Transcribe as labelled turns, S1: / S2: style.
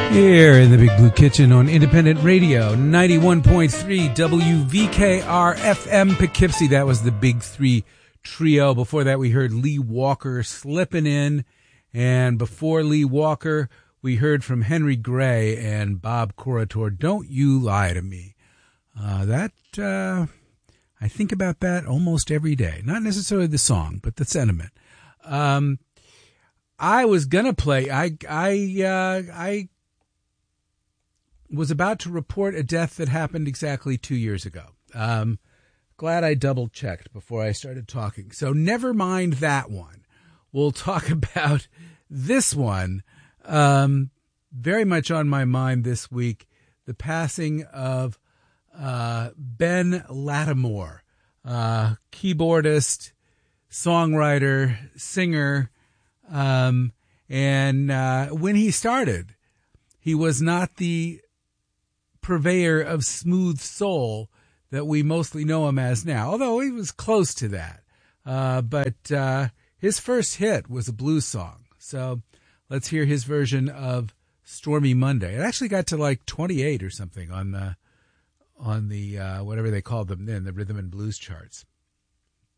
S1: Here in the Big Blue Kitchen on Independent Radio, 91.3 WVKR FM Poughkeepsie. That was the Big Three Trio. Before that, we heard Lee Walker Slippin' In. And before Lee Walker, we heard from Henry Gray and Bob Corritore, Don't You Lie to Me. I think about that almost every day. Not necessarily the song, but the sentiment. I was going to play, I was about to report a death that happened exactly 2 years ago. Glad I double-checked before I started talking. So never mind that one. We'll talk about this one. Very much on my mind this week, the passing of Ben Lattimore, keyboardist, songwriter, singer. And when he started, he was not the purveyor of smooth soul that we mostly know him as now, although he was close to that. But his first hit was a blues song. So let's hear his version of Stormy Monday. It actually got to like 28 or something on the whatever they called them then, the rhythm and blues charts.